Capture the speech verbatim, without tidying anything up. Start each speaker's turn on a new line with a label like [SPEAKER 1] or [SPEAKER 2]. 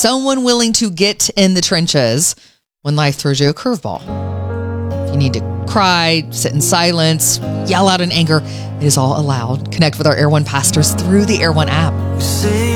[SPEAKER 1] someone willing to get in the trenches when life throws you a curveball. If you need to cry, sit in silence, yell out in anger, it is all allowed. Connect with our Air One pastors through the Air One app.